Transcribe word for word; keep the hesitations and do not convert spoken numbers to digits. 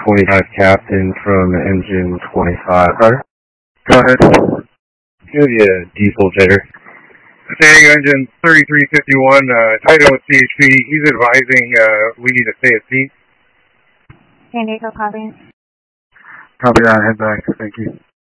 twenty-five Captain from engine twenty-five. Roger. Go ahead. Give you a diesel jitter. San Diego engine thirty-three fifty-one, uh, tied in with C H P. He's advising uh, we need to stay at sea. San Diego, copy. Copy that, head back. Thank you.